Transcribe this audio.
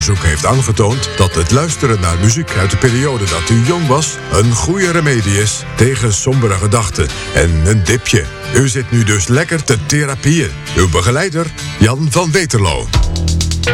Onderzoek heeft aangetoond dat het luisteren naar muziek uit de periode dat u jong was een goede remedie is tegen sombere gedachten en een dipje. U zit nu dus lekker te therapieën. Uw begeleider, Jan van Weterlo.